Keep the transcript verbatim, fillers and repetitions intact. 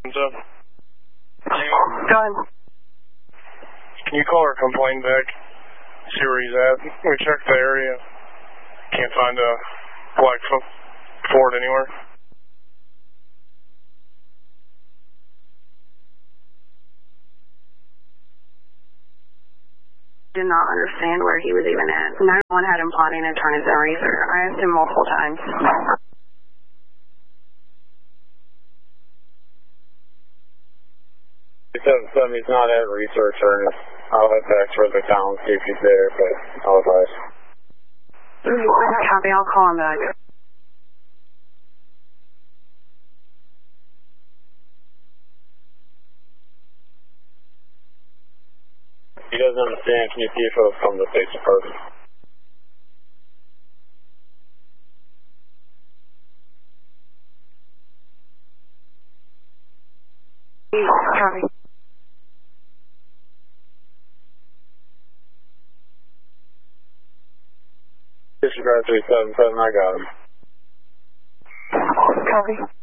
So, Go ahead. can you call our complaint back? See where he's at. We checked the area. Can't find a black Ford anywhere. Did not understand where he was even at. nine one one had him plotting to turn his own research. I asked him multiple times. seven seven, he's not at research or I'll head back for the town, see if he's there, but otherwise. Copy, I'll call him back. He doesn't understand, can you see if it'll come to the police department? Copy. Disregard three seven seven, I got him. Copy.